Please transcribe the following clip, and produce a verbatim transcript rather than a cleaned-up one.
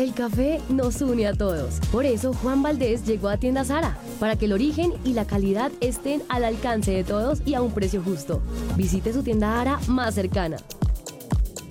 El café nos une a todos. Por eso Juan Valdés llegó a Tiendas Ara, para que el origen y la calidad estén al alcance de todos y a un precio justo. Visite su tienda Ara más cercana.